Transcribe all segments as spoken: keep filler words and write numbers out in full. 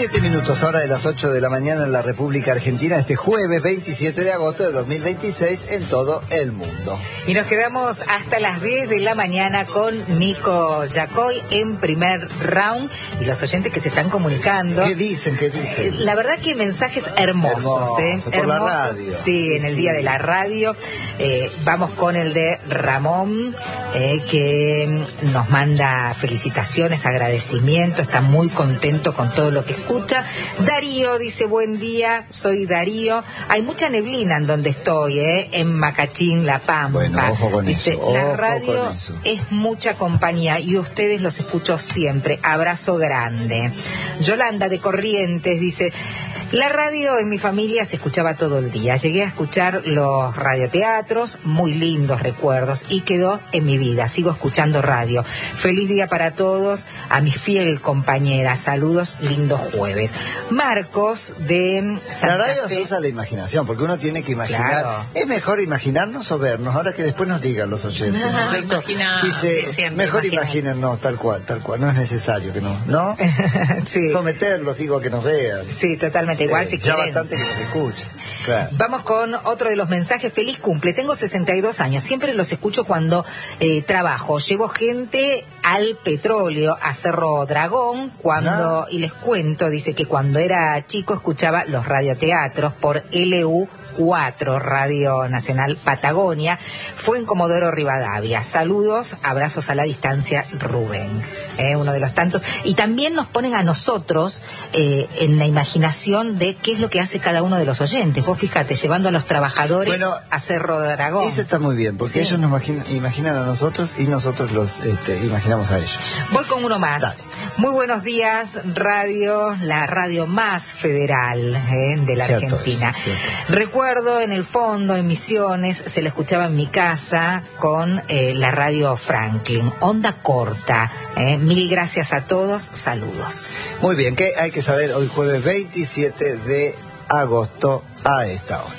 Siete minutos, ahora de las ocho de la mañana en la República Argentina, este jueves veintisiete de agosto de dos mil veintiséis en todo el mundo. Y nos quedamos hasta las diez de la mañana con Nico Yacoy en primer round y los oyentes que se están comunicando. ¿Qué dicen? ¿Qué dicen? La verdad que mensajes hermosos, Hermoso, ¿eh? por hermosos, la radio. Sí, en el sí. día de la radio. Eh, vamos con el de Ramón, eh, que nos manda felicitaciones, agradecimiento, está muy contento con todo lo que escucha. Darío dice, buen día, soy Darío. Hay mucha neblina en donde estoy, ¿eh? En Macachín, La Pampa. Bueno, ojo con dice, eso. la ojo radio con eso. es mucha compañía y ustedes los escucho siempre. Abrazo grande. Yolanda de Corrientes dice, la radio en mi familia se escuchaba todo el día. Llegué a escuchar los radioteatros, muy lindos recuerdos, y quedó en mi vida. Sigo escuchando radio. Feliz día para todos, a mi fiel compañera. Saludos, lindo jueves. Marcos de Santa La radio Fe. se usa la imaginación, porque uno tiene que imaginar. Claro. Es mejor imaginarnos o vernos, ahora que después nos digan los oyentes. Ah, Imagina, Sí, se, siempre mejor imaginar. imagínennos tal cual, tal cual. No es necesario que no, ¿no? Sí, Someterlos, digo, a que nos vean. sí, totalmente. Igual Eh, si ya quieren. bastante que nos escuchen. Claro. Vamos con otro de los mensajes. Feliz cumple. Tengo sesenta y dos años. Siempre los escucho cuando eh, trabajo. Llevo gente al petróleo, a Cerro Dragón, cuando, Ah. y les cuento, dice que cuando era chico escuchaba los radioteatros por L U cuatro, Radio Nacional Patagonia. Fue en Comodoro Rivadavia. Saludos, abrazos a la distancia, Rubén. Eh, uno de los tantos. Y también nos ponen a nosotros eh, en la imaginación de qué es lo que hace cada uno de los oyentes. Vos fíjate, llevando a los trabajadores Bueno, a Cerro Dragón. Eso está muy bien, porque Sí. ellos nos imaginan, imaginan a nosotros y nosotros los este, imaginamos a ellos. Voy con uno más. Dale. Muy buenos días, radio, la radio más federal eh, de la Cierto Argentina. es, cierto es. Recuerdo en el fondo, en Misiones, se la escuchaba en mi casa con eh, la radio Franklin, onda corta. Eh. Mil gracias a todos, saludos. Muy bien, ¿qué hay que saber hoy jueves veintisiete de agosto a esta hora?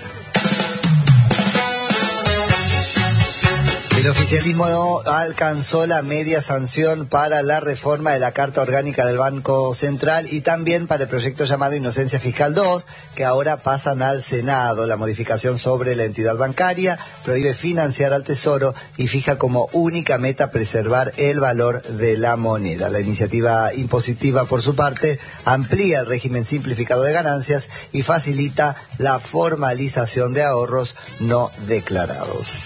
El oficialismo no alcanzó la media sanción para la reforma de la Carta Orgánica del Banco Central y también para el proyecto llamado Inocencia Fiscal dos, que ahora pasan al Senado. La modificación sobre la entidad bancaria prohíbe financiar al Tesoro y fija como única meta preservar el valor de la moneda. La iniciativa impositiva, por su parte, amplía el régimen simplificado de ganancias y facilita la formalización de ahorros no declarados.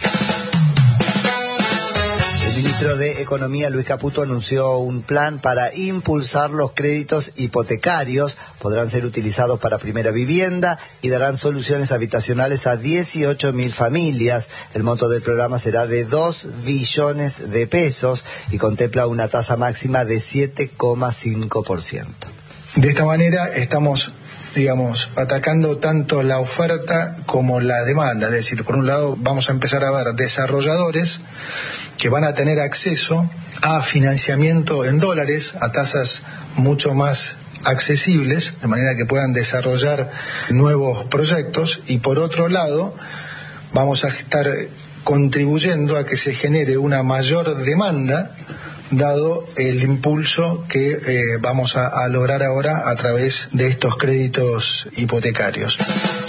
El ministro de Economía, Luis Caputo, anunció un plan para impulsar los créditos hipotecarios. Podrán ser utilizados para primera vivienda y darán soluciones habitacionales a dieciocho mil familias. El monto del programa será de dos billones de pesos y contempla una tasa máxima de siete coma cinco por ciento. De esta manera estamos, digamos, atacando tanto la oferta como la demanda. Es decir, por un lado vamos a empezar a ver desarrolladores que van a tener acceso a financiamiento en dólares a tasas mucho más accesibles, de manera que puedan desarrollar nuevos proyectos, y por otro lado vamos a estar contribuyendo a que se genere una mayor demanda, dado el impulso que eh, vamos a, a lograr ahora a través de estos créditos hipotecarios.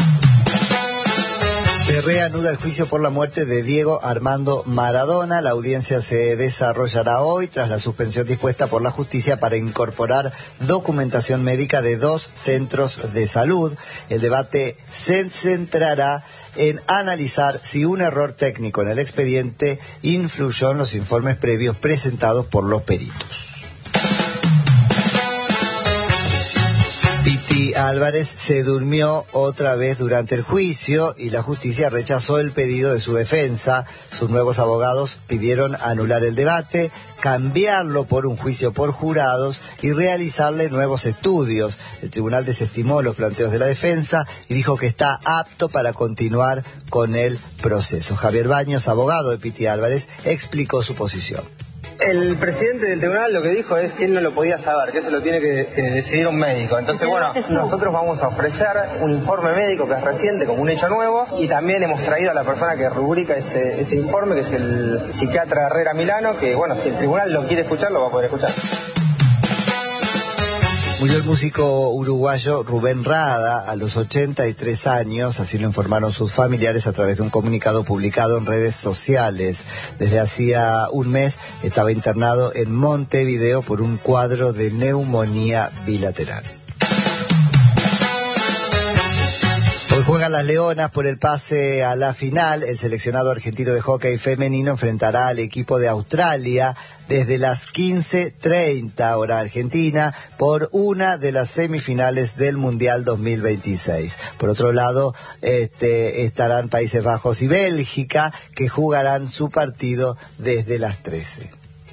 Se reanuda el juicio por la muerte de Diego Armando Maradona. La audiencia se desarrollará hoy tras la suspensión dispuesta por la justicia para incorporar documentación médica de dos centros de salud. El debate se centrará en analizar si un error técnico en el expediente influyó en los informes previos presentados por los peritos. Piti Álvarez se durmió otra vez durante el juicio y la justicia rechazó el pedido de su defensa. Sus nuevos abogados pidieron anular el debate, cambiarlo por un juicio por jurados y realizarle nuevos estudios. El tribunal desestimó los planteos de la defensa y dijo que está apto para continuar con el proceso. Javier Baños, abogado de Piti Álvarez, explicó su posición. El presidente del tribunal lo que dijo es que él no lo podía saber, que eso lo tiene que, que decidir un médico. Entonces, bueno, nosotros vamos a ofrecer un informe médico que es reciente, como un hecho nuevo, y también hemos traído a la persona que rubrica ese, ese informe, que es el psiquiatra Herrera Milano, que, bueno, si el tribunal lo quiere escuchar, lo va a poder escuchar. Murió el músico uruguayo Rubén Rada a los ochenta y tres años, así lo informaron sus familiares a través de un comunicado publicado en redes sociales. Desde hacía un mes estaba internado en Montevideo por un cuadro de neumonía bilateral. Hoy juegan las Leonas por el pase a la final. El seleccionado argentino de hockey femenino enfrentará al equipo de Australia desde las quince treinta hora argentina por una de las semifinales del Mundial dos mil veintiséis. Por otro lado, este, estarán Países Bajos y Bélgica, que jugarán su partido desde las trece.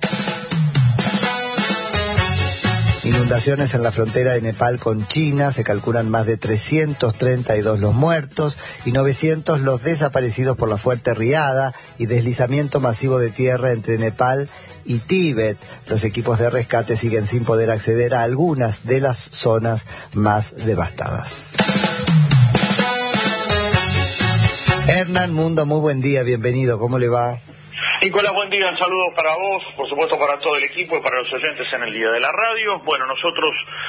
Inundaciones en la frontera de Nepal con China, se calculan más de trescientos treinta y dos los muertos y novecientos los desaparecidos por la fuerte riada y deslizamiento masivo de tierra entre Nepal y Tíbet. Los equipos de rescate siguen sin poder acceder a algunas de las zonas más devastadas. Hernán Mundo, muy buen día, bienvenido, ¿cómo le va? Nicolás, buen día, saludos para vos, por supuesto para todo el equipo y para los oyentes en el día de la radio. Bueno, nosotros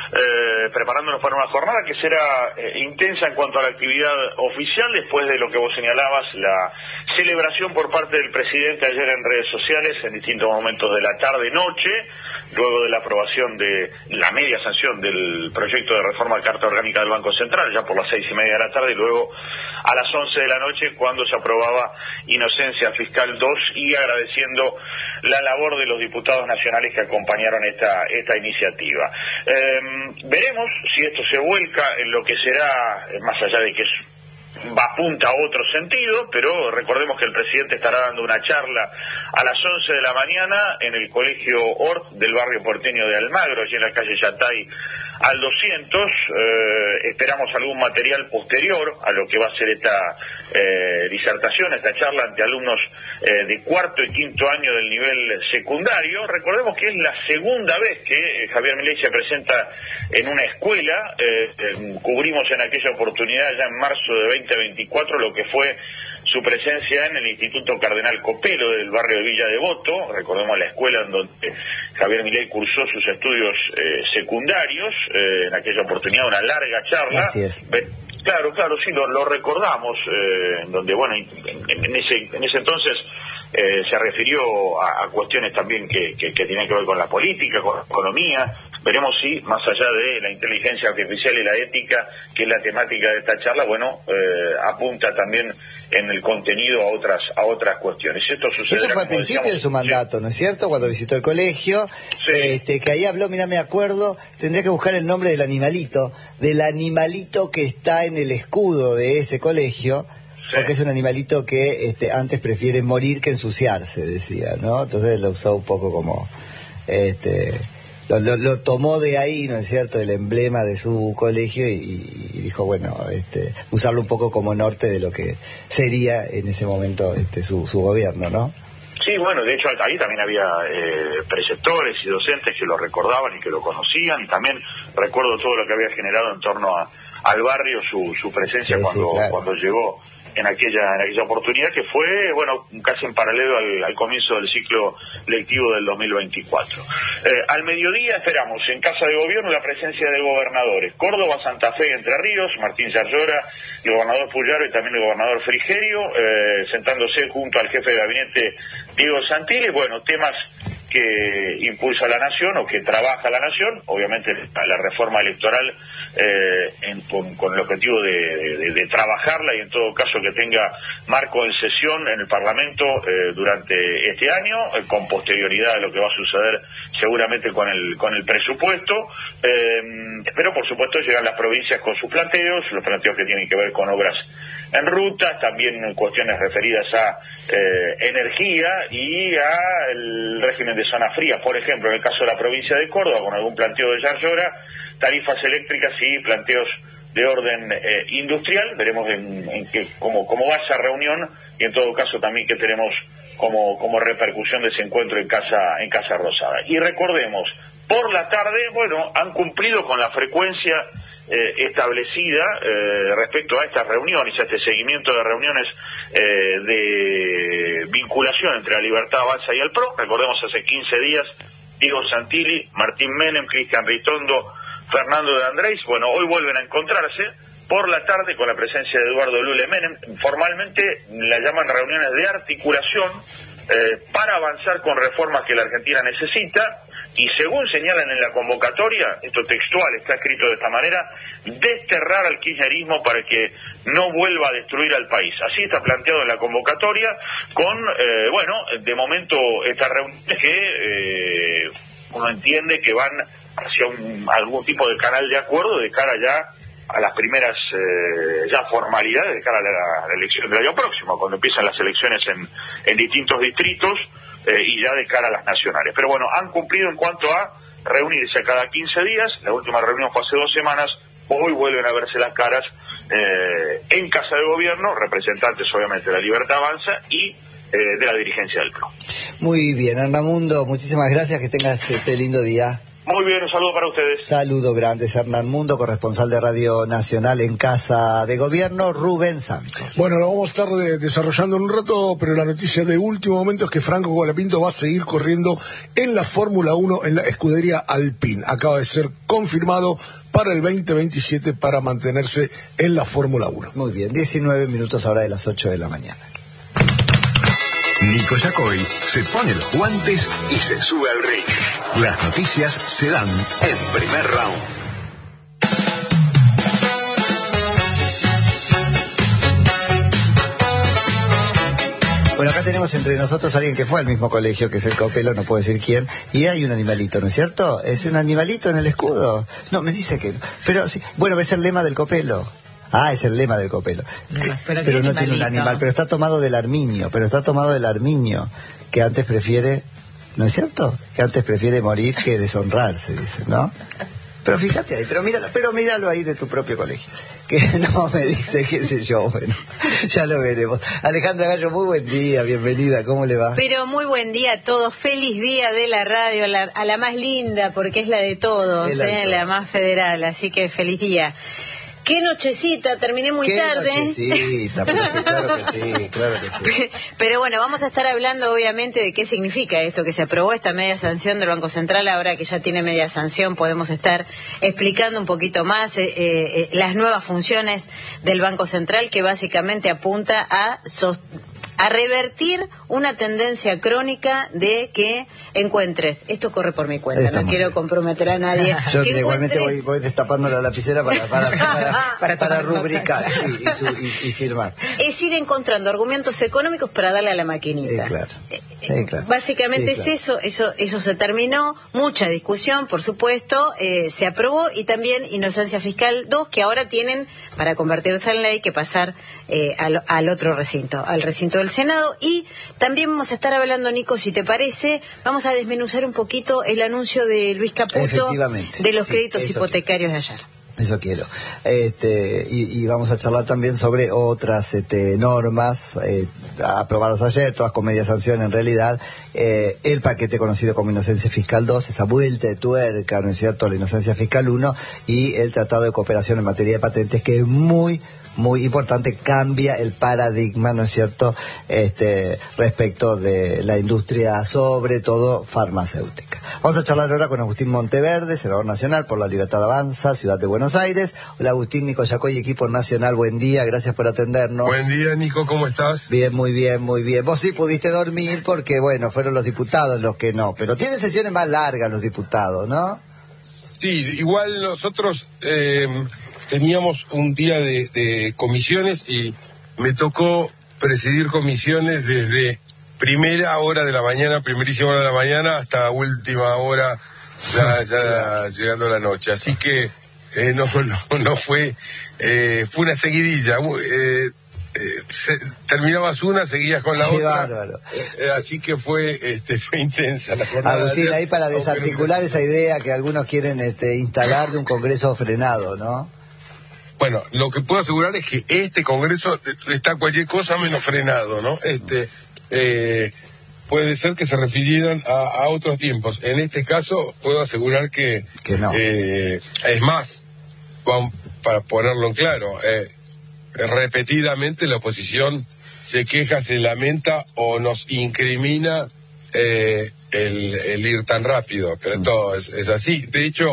eh, preparándonos para una jornada que será eh, intensa en cuanto a la actividad oficial, después de lo que vos señalabas, la celebración por parte del presidente ayer en redes sociales en distintos momentos de la tarde-noche, luego de la aprobación de la media sanción del proyecto de reforma de Carta Orgánica del Banco Central, ya por las seis y media de la tarde, y luego a las once de la noche cuando se aprobaba Inocencia Fiscal dos, y agradeciendo la labor de los diputados nacionales que acompañaron esta esta iniciativa. Eh, veremos si esto se vuelca en lo que será, más allá de que es va apunta a otro sentido, pero recordemos que el presidente estará dando una charla a las once de la mañana en el Colegio Ort del barrio porteño de Almagro, allí en la calle Yatay al doscientos. Eh, esperamos algún material posterior a lo que va a ser esta eh, disertación, esta charla ante alumnos eh, de cuarto y quinto año del nivel secundario. Recordemos que es la segunda vez que eh, Javier Milei se presenta en una escuela. Eh, eh, cubrimos en aquella oportunidad, ya en marzo de veinte veinticuatro, lo que fue su presencia en el Instituto Cardenal Copelo del barrio de Villa Devoto. Recordemos la escuela en donde Javier Milei cursó sus estudios eh, secundarios, eh, en aquella oportunidad una larga charla. Así es. Claro, claro, sí, lo, lo recordamos, eh, en donde, bueno, en, en, ese, en ese entonces eh, se refirió a, a cuestiones también que, que, que tienen que ver con la política, con la economía. Veremos si, más allá de la inteligencia artificial y la ética, que es la temática de esta charla, bueno, eh, apunta también en el contenido a otras a otras cuestiones. Esto sucederá, Eso fue al principio decíamos, de su mandato, sí. ¿no es cierto? Cuando visitó el colegio, Sí. este, que ahí habló, mira, me acuerdo, tendría que buscar el nombre del animalito, del animalito que está en el escudo de ese colegio, sí. Porque es un animalito que este, antes prefiere morir que ensuciarse, decía, ¿no? Entonces lo usó un poco como... este Lo, lo, lo tomó de ahí, ¿no es cierto?, el emblema de su colegio y, y dijo, bueno, este, usarlo un poco como norte de lo que sería en ese momento este, su, su gobierno, ¿no? Sí, bueno, de hecho ahí también había eh, preceptores y docentes que lo recordaban y que lo conocían, y también recuerdo todo lo que había generado en torno a, al barrio su, su presencia, sí, cuando, sí, claro. cuando llegó en aquella en aquella oportunidad, que fue, bueno, casi en paralelo al, al comienzo del ciclo lectivo del dos mil veinticuatro. Eh, al mediodía esperamos en Casa de Gobierno la presencia de gobernadores: Córdoba, Santa Fe, Entre Ríos, Martín Yarlora, el gobernador Puyaro y también el gobernador Frigerio, eh, sentándose junto al jefe de gabinete Diego Santilli. Bueno, temas que impulsa la nación o que trabaja la nación, obviamente la reforma electoral eh, en, con, con el objetivo de, de, de trabajarla y en todo caso que tenga marco en sesión en el Parlamento eh, durante este año, eh, con posterioridad a lo que va a suceder seguramente con el con el presupuesto, eh, pero por supuesto llegan las provincias con sus planteos, los planteos que tienen que ver con obras en rutas, también cuestiones referidas a eh, energía y a el régimen de zona fría, por ejemplo, en el caso de la provincia de Córdoba, con algún planteo de Yarlora, tarifas eléctricas y planteos de orden eh, industrial. Veremos en, en que, cómo, cómo va esa reunión, y en todo caso también que tenemos como, como repercusión de ese encuentro en Casa, en Casa Rosada. Y recordemos, por la tarde, bueno, han cumplido con la frecuencia Eh, establecida eh, respecto a estas reuniones, a este seguimiento de reuniones eh, de vinculación entre la Libertad Avanza y el P R O. Recordemos, hace quince días, Diego Santilli, Martín Menem, Cristian Ritondo, Fernando de Andrés. Bueno, hoy vuelven a encontrarse por la tarde con la presencia de Eduardo Lule Menem. Formalmente la llaman reuniones de articulación eh, para avanzar con reformas que la Argentina necesita, y según señalan en la convocatoria, esto textual está escrito de esta manera, desterrar al kirchnerismo para que no vuelva a destruir al país. Así está planteado en la convocatoria, con, eh, bueno, de momento estas reuniones que eh, uno entiende que van hacia un, algún tipo de canal de acuerdo de cara ya a las primeras eh, ya formalidades de cara a la, a la elección del año próximo, cuando empiezan las elecciones en, en distintos distritos, eh, y ya de cara a las nacionales. Pero bueno, han cumplido en cuanto a reunirse cada quince días, la última reunión fue hace dos semanas, hoy vuelven a verse las caras eh, en Casa de Gobierno, representantes obviamente de la Libertad Avanza y eh, de la dirigencia del P R O. Muy bien, Hernán, muchísimas gracias, que tengas este lindo día. Muy bien, un saludo para ustedes. Saludo grande, Hernán Mundo, corresponsal de Radio Nacional en Casa de Gobierno, Rubén Santos. Bueno, lo vamos a estar de, desarrollando en un rato, pero la noticia de último momento es que Franco Colapinto va a seguir corriendo en la Fórmula uno en la escudería Alpine. Acaba de ser confirmado para el veinte veintisiete para mantenerse en la Fórmula uno. Muy bien, diecinueve minutos ahora de las ocho de la mañana. Nico Yacoy se pone los guantes y se sube al ring. Las noticias se dan en primer round. Bueno, acá tenemos entre nosotros a alguien que fue al mismo colegio, que es el Copelo, no puedo decir quién, y hay un animalito, ¿no es cierto? ¿Es un animalito en el escudo? No, me dice que no. Pero sí, bueno, es el lema del Copelo. Ah, es el lema del Copelo. No, pero pero no animalito. tiene un animal, pero está tomado del armiño, pero está tomado del armiño, que antes prefiere, ¿no es cierto? Que antes prefiere morir que deshonrarse, dice, ¿no? Pero fíjate ahí, pero míralo, pero míralo ahí de tu propio colegio. Que no me dice, qué sé yo, bueno, ya lo veremos. Alejandra Gallo, muy buen día, bienvenida, ¿cómo le va? Pero muy buen día a todos, feliz día de la radio, a la, a la más linda, porque es la de todos, Es la de eh, todos. la más federal, así que feliz día. Qué nochecita, terminé muy Qué tarde. nochecita, pero que claro que sí, claro que sí. Pero bueno, vamos a estar hablando obviamente de qué significa esto que se aprobó, esta media sanción del Banco Central. Ahora que ya tiene media sanción, podemos estar explicando un poquito más eh, eh, las nuevas funciones del Banco Central, que básicamente apunta a sostener, a revertir una tendencia crónica de que encuentres, esto corre por mi cuenta, Está no muy quiero bien. comprometer a nadie, Yo que igualmente encuentre- voy, voy destapando la lapicera para, para, para, para, Para para tomar rubricar sí, y, su- y- y firmar. es ir encontrando argumentos económicos para darle a la maquinita. Sí, claro. Eh, Sí, claro. Básicamente Sí, claro. es eso, eso, eso se terminó, mucha discusión, por supuesto, eh, se aprobó, y también inocencia fiscal dos, que ahora tienen, para convertirse en ley, que pasar eh, al, al otro recinto, al recinto del Senado. Y también vamos a estar hablando, Nico, si te parece, vamos a desmenuzar un poquito el anuncio de Luis Caputo Efectivamente, de los sí, créditos eso hipotecarios de ayer. Eso quiero. Este, y, y vamos a charlar también sobre otras este, normas eh, aprobadas ayer, todas con media sanción en realidad. Eh, el paquete conocido como Inocencia Fiscal dos, esa vuelta de tuerca, ¿no es cierto?, la Inocencia Fiscal uno, y el Tratado de Cooperación en materia de patentes, que es muy muy importante, cambia el paradigma, ¿no es cierto?, este, respecto de la industria, sobre todo farmacéutica. Vamos a charlar ahora con Agustín Monteverde, senador nacional por la Libertad Avanza, Ciudad de Buenos Aires. Hola Agustín, Nico Yacoy, equipo nacional, buen día, gracias por atendernos. Buen día, Nico, ¿cómo estás? Bien, muy bien, muy bien. Vos sí pudiste dormir porque, bueno, fueron los diputados los que no, pero tienen sesiones más largas los diputados, ¿no? Sí, igual nosotros eh, teníamos un día de, de comisiones y me tocó presidir comisiones desde primera hora de la mañana, primerísima hora de la mañana, hasta última hora, ya, ya llegando la noche. Así que eh, no, no, no fue, eh, fue una seguidilla. Eh, eh, se, terminabas una, seguías con la Qué otra. bárbaro. Eh, así que fue, este, fue intensa la jornada. Agustín, de ayer, ahí para aunque no desarticular me- esa idea que algunos quieren este, instalar de un Congreso frenado, ¿no? Bueno, lo que puedo asegurar es que este Congreso está cualquier cosa menos frenado, ¿no? Este, eh, puede ser que se refirieran a, a otros tiempos. En este caso, puedo asegurar que, Que no. eh, es más, vamos, para ponerlo en claro, eh, repetidamente la oposición se queja, se lamenta o nos incrimina eh, el, el ir tan rápido, pero todo es, es así. De hecho,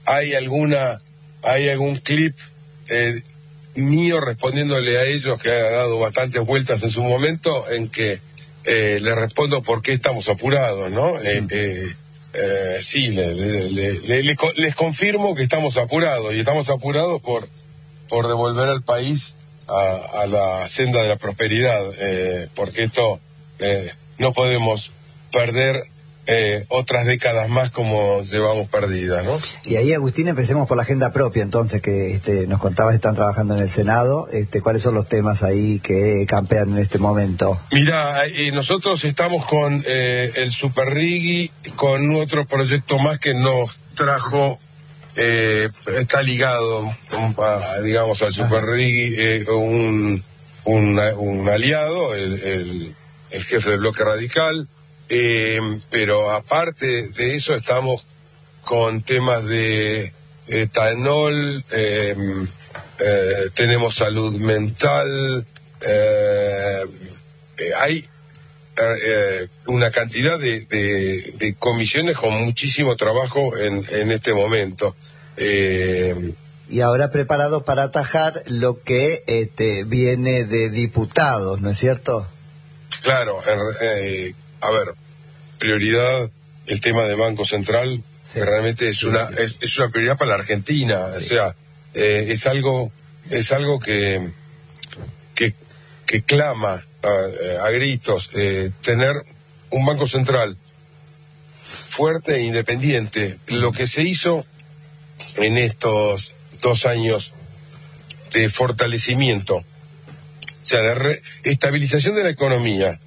hay alguna, hay algún clip eh, mío respondiéndole a ellos que ha dado bastantes vueltas en su momento, en que eh, le respondo por qué estamos apurados, ¿no? Eh, eh, eh, sí, le, le, le, le, le, les confirmo que estamos apurados, y estamos apurados por, por devolver al país a, a la senda de la prosperidad, eh, porque esto eh, no podemos perder Eh, otras décadas más como llevamos perdidas, ¿no? Y ahí, Agustín, empecemos por la agenda propia, entonces, que este, nos contabas están trabajando en el Senado. Este, ¿cuáles son los temas ahí que campean en este momento? Mira, eh, nosotros estamos con eh, el Super Rigui, con otro proyecto más que nos trajo, eh, está ligado, a, digamos, al Super Rigui, eh, un, un, un aliado, el, el, el jefe del bloque radical. Eh, pero aparte de eso estamos con temas de etanol, eh, eh, tenemos salud mental, eh, eh, hay eh, una cantidad de, de, de comisiones con muchísimo trabajo en, en este momento. Eh, y ahora preparado para atajar lo que este, viene de diputados, ¿no es cierto? Claro, eh, a ver, prioridad el tema de Banco Central, sí, que realmente es una es, es una prioridad para la Argentina, sí. O sea, eh, es algo es algo que que, que clama a, a gritos, eh, tener un Banco Central fuerte e independiente. Lo que se hizo en estos dos años de fortalecimiento, o sea, de re- estabilización de la economía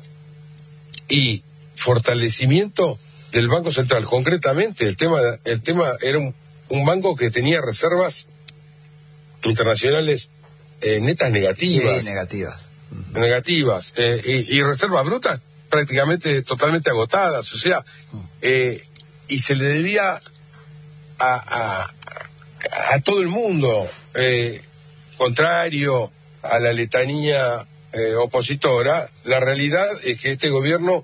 y fortalecimiento del Banco Central, concretamente el tema el tema era un, un banco que tenía reservas internacionales eh, netas negativas, sí, negativas negativas eh, y, y reservas brutas prácticamente totalmente agotadas, o sea, eh, y se le debía a, a, a todo el mundo, eh, contrario a la letanía eh, opositora. La realidad es que este gobierno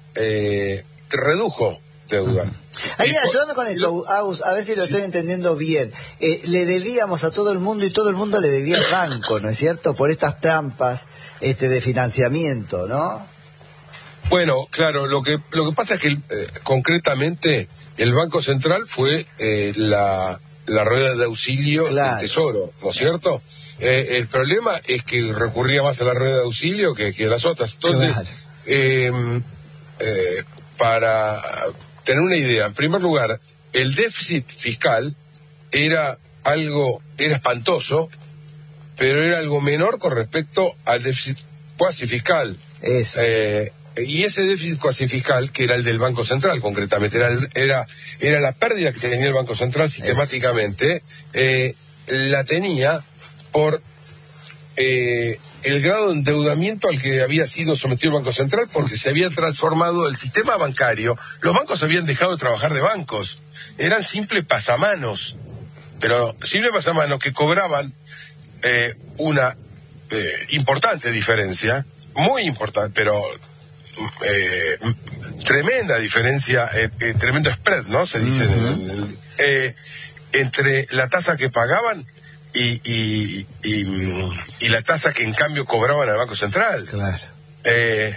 eh, redujo deuda. Ahí, ayúdame con esto, Agus, a ver si lo estoy entendiendo bien. Eh, le debíamos a todo el mundo y todo el mundo le debía al banco, ¿no es cierto? Por estas trampas este, de financiamiento, ¿no? Bueno, claro, lo que lo que pasa es que eh, concretamente el Banco Central fue eh, la, la rueda de auxilio claro. del Tesoro, ¿no es cierto? Eh, el problema es que recurría más a la rueda de auxilio que, que a las otras. Entonces, claro. eh, eh, para tener una idea, en primer lugar, el déficit fiscal era algo, era espantoso, pero era algo menor con respecto al déficit cuasi fiscal. Eso. Eh, y ese déficit cuasi fiscal, que era el del Banco Central, concretamente, era, era, era la pérdida que tenía el Banco Central sistemáticamente, eh, la tenía por eh, el grado de endeudamiento al que había sido sometido el Banco Central, porque se había transformado el sistema bancario. Los bancos habían dejado de trabajar de bancos, eran simples pasamanos, pero simples pasamanos que cobraban eh, una eh, importante diferencia, muy importante, pero eh, tremenda diferencia, eh, eh, tremendo spread, ¿no? Se dice, uh-huh. eh, entre la tasa que pagaban Y, y, y, y la tasa que en cambio cobraban al Banco Central. Claro. Eh,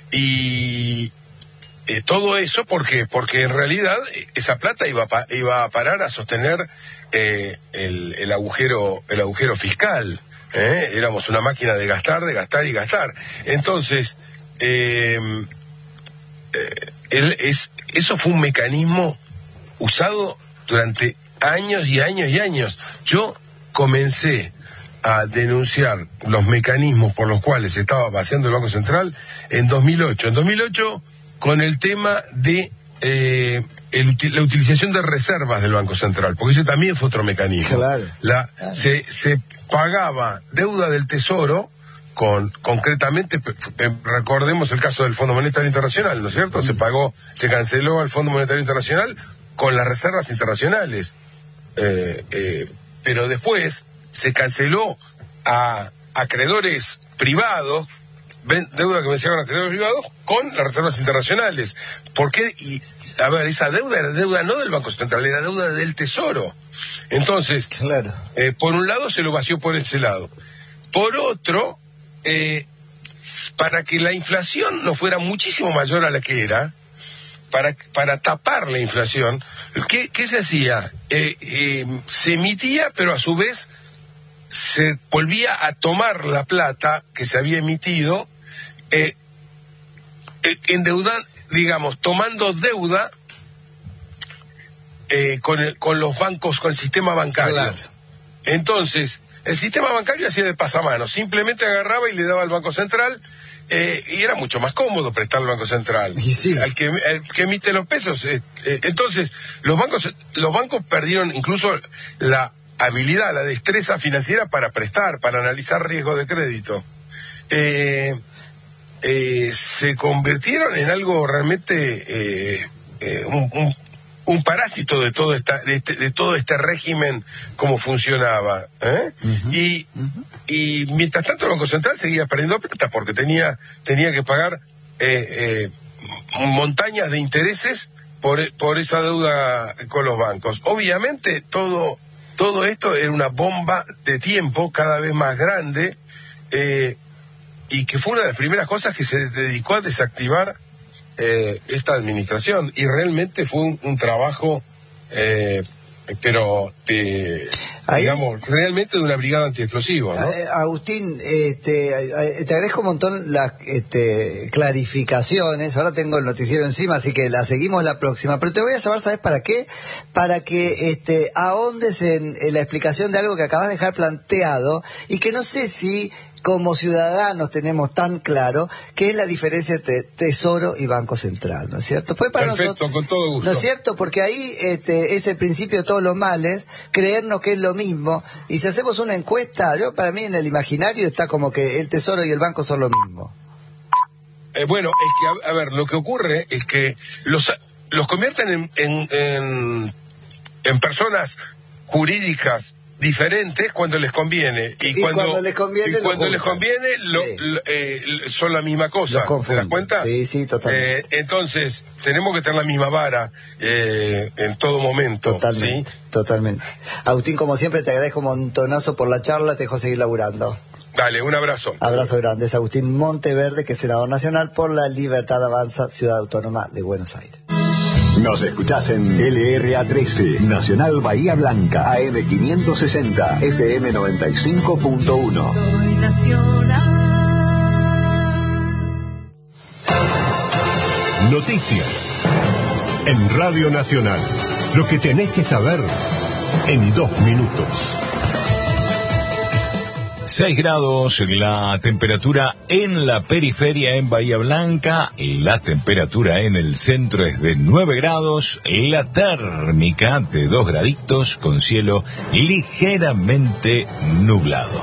y eh, todo eso porque porque en realidad esa plata iba a, iba a parar a sostener eh, el, el agujero el agujero fiscal. ¿eh? Éramos una máquina de gastar, de gastar y gastar. Entonces, eh, eh, él es, eso fue un mecanismo usado durante años y años y años. Yo comencé a denunciar los mecanismos por los cuales se estaba vaciando el Banco Central en dos mil ocho. En dos mil ocho, con el tema de eh, el, la utilización de reservas del Banco Central, porque ese también fue otro mecanismo. Claro. La, claro. Se, se pagaba deuda del Tesoro, con concretamente, recordemos el caso del Fondo Monetario Internacional, ¿no es cierto? Mm. Se pagó, se canceló al Fondo Monetario Internacional con las reservas internacionales. Eh, eh, pero después se canceló a acreedores privados, deuda que vencieron a acreedores privados, con las reservas internacionales. ¿Por qué? Y a ver, esa deuda era deuda no del Banco Central, era deuda del Tesoro. Entonces, claro. eh, por un lado se lo vació por ese lado. Por otro, eh, para que la inflación no fuera muchísimo mayor a la que era, para, para tapar la inflación, ¿qué, qué se hacía? Eh, eh, se emitía, pero a su vez se volvía a tomar la plata que se había emitido, eh, eh, endeudar, digamos, tomando deuda eh, con, el, con los bancos, con el sistema bancario. Claro. Entonces, el sistema bancario hacía de pasamano, simplemente agarraba y le daba al Banco Central, eh, y era mucho más cómodo prestar al Banco Central. Y sí. Al que, al que emite los pesos. Eh, eh, entonces, los bancos, los bancos perdieron incluso la habilidad, la destreza financiera para prestar, para analizar riesgo de crédito. Eh, eh, se convirtieron en algo realmente eh, eh, un, un, un parásito de todo esta, de, este, de todo este régimen como funcionaba, ¿eh? Uh-huh. y, uh-huh. y mientras tanto el Banco Central seguía perdiendo plata porque tenía tenía que pagar eh, eh, montañas de intereses por por esa deuda con los bancos. Obviamente todo todo esto era una bomba de tiempo cada vez más grande, eh, y que fue una de las primeras cosas que se dedicó a desactivar eh, esta administración, y realmente fue un, un trabajo eh, pero de, digamos, realmente de una brigada antiexplosivos, ¿no? Eh, Agustín, este, te agradezco un montón las este, clarificaciones. Ahora tengo el noticiero encima, así que la seguimos la próxima. Pero te voy a llamar, ¿sabes para qué? Para que este, ahondes en, en la explicación de algo que acabas de dejar planteado y que no sé si como ciudadanos tenemos tan claro que es la diferencia entre Tesoro y Banco Central, ¿no es cierto? Pues para Perfecto, nosotros, con todo gusto. ¿no es cierto? Porque ahí este, es el principio de todos los males, creernos que es lo mismo, y si hacemos una encuesta, yo para mí en el imaginario está como que el Tesoro y el Banco son lo mismo. Eh, bueno, es que, a, a ver, lo que ocurre es que los, los convierten en, en, en, en personas jurídicas diferentes cuando les conviene, y, y cuando, cuando les conviene, y cuando les conviene lo, sí. lo, eh, son la misma cosa. ¿Te das cuenta? Sí, sí, totalmente. Eh, entonces, tenemos que tener la misma vara eh, en todo momento. Totalmente, ¿sí? totalmente. Agustín, como siempre, te agradezco un montonazo por la charla, te dejo seguir laburando. Dale, un abrazo. Abrazo grande. Es Agustín Monteverde, que es senador nacional por la Libertad Avanza, Ciudad Autónoma de Buenos Aires. Nos escuchás en L R A trece, Nacional Bahía Blanca, A M quinientos sesenta, F M noventa y cinco punto uno. Soy nacional. Noticias en Radio Nacional. Lo que tenés que saber en dos minutos. seis grados la temperatura en la periferia en Bahía Blanca, la temperatura en el centro es de nueve grados, la térmica de dos graditos con cielo ligeramente nublado.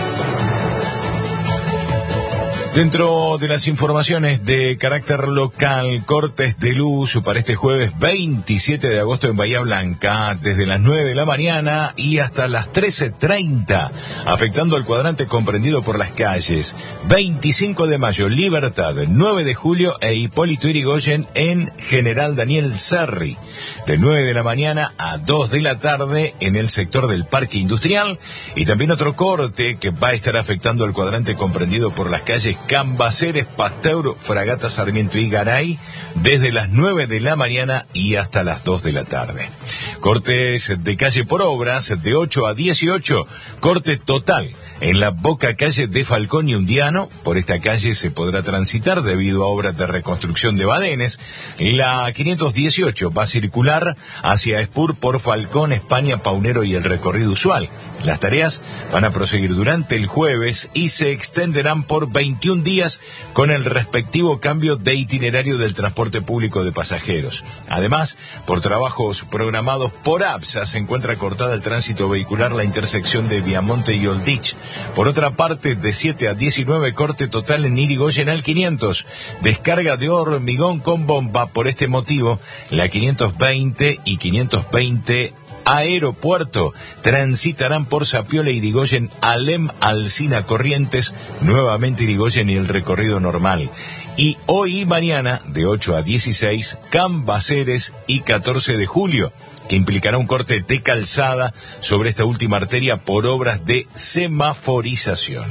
Dentro de las informaciones de carácter local, cortes de luz para este jueves veintisiete de agosto en Bahía Blanca, desde las nueve de la mañana y hasta las trece treinta, afectando al cuadrante comprendido por las calles veinticinco de mayo, Libertad, nueve de julio e Hipólito Yrigoyen en General Daniel Serri, de nueve de la mañana a dos de la tarde en el sector del Parque Industrial, y también otro corte que va a estar afectando al cuadrante comprendido por las calles Cambaceres, Pasteur, Fragata, Sarmiento y Garay, desde las nueve de la mañana y hasta las dos de la tarde. Cortes de calle por obras de ocho a dieciocho, corte total en la boca calle de Falcón y Undiano. Por esta calle se podrá transitar debido a obras de reconstrucción de badenes. La quinientos dieciocho va a circular hacia Espur por Falcón, España, Paunero y el recorrido usual. Las tareas van a proseguir durante el jueves y se extenderán por veintiún días con el respectivo cambio de itinerario del transporte público de pasajeros. Además, por trabajos programados por APSA se encuentra cortada el tránsito vehicular la intersección de Viamonte y Oldich. Por otra parte, de siete a diecinueve, corte total en Irigoyen al quinientos, descarga de hormigón con bomba. Por este motivo, la quinientos veinte y quinientos veinte Aeropuerto transitarán por Sapiola, Irigoyen, Alem, Alsina, Corrientes, nuevamente Irigoyen y el recorrido normal. Y hoy y mañana, de ocho a dieciséis, Cambaceres y catorce de julio, que implicará un corte de calzada sobre esta última arteria por obras de semaforización.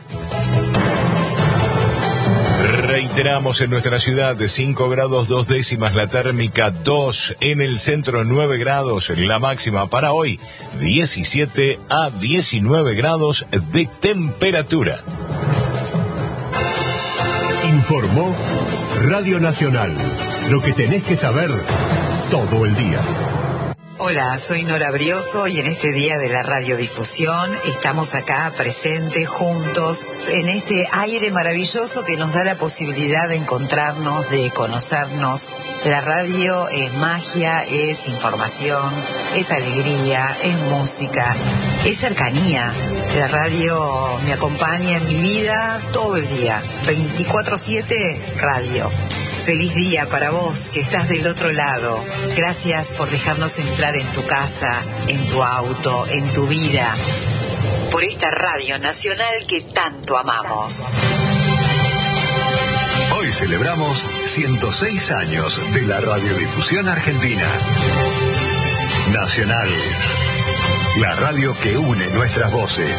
Reiteramos en nuestra ciudad de cinco grados dos décimas la térmica, dos en el centro, nueve grados la máxima para hoy, diecisiete a diecinueve grados de temperatura. Informó Radio Nacional, lo que tenés que saber todo el día. Hola, soy Nora Brioso y en este día de la radiodifusión estamos acá presentes, juntos, en este aire maravilloso que nos da la posibilidad de encontrarnos, de conocernos. La radio es magia, es información, es alegría, es música, es cercanía. La radio me acompaña en mi vida todo el día, veinticuatro siete radio. Feliz día para vos que estás del otro lado. Gracias por dejarnos entrar en tu casa, en tu auto, en tu vida. Por esta radio nacional que tanto amamos. Hoy celebramos ciento seis años de la radiodifusión argentina. Nacional, la radio que une nuestras voces.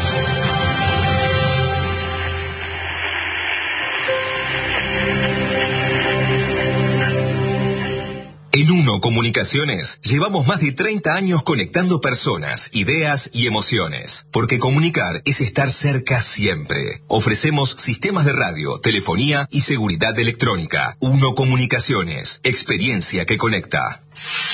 En Uno Comunicaciones llevamos más de treinta años conectando personas, ideas y emociones, porque comunicar es estar cerca siempre. Ofrecemos sistemas de radio, telefonía y seguridad electrónica. Uno Comunicaciones, experiencia que conecta.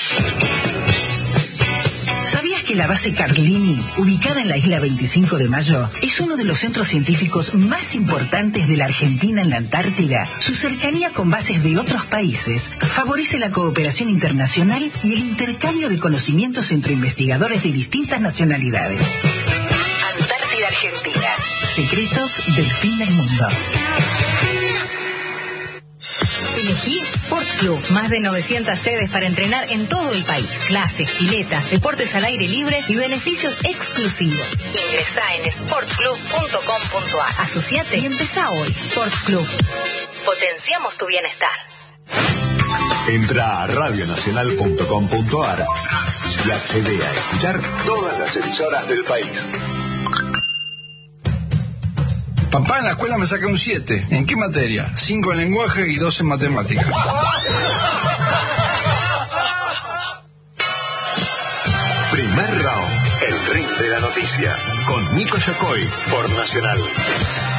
¿Sabías que la base Carlini, ubicada en la isla veinticinco de mayo, es uno de los centros científicos más importantes de la Argentina en la Antártida? Su cercanía con bases de otros países favorece la cooperación internacional y el intercambio de conocimientos entre investigadores de distintas nacionalidades. Antártida Argentina. Secretos del fin del mundo. Elegí Sport Club, más de novecientas sedes para entrenar en todo el país. Clases, piletas, deportes al aire libre y beneficios exclusivos. Ingresá en sport club punto com punto a r. Asociate y empezá hoy. Sport Club. Potenciamos tu bienestar. Entra a radio nacional punto com punto a r y accede a escuchar todas las emisoras del país. Papá en la escuela me saca un siete. ¿En qué materia? cinco en lenguaje y dos en matemáticas. Primer round, el ring de la noticia, con Nico Yacoy por Nacional.